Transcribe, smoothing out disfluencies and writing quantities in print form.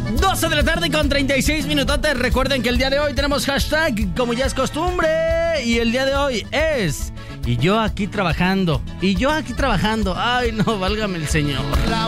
12 de la tarde con 36 minutotes. Recuerden que el día de hoy tenemos hashtag como ya es costumbre. Y el día de hoy es... Y yo aquí trabajando. Ay, no, válgame el señor.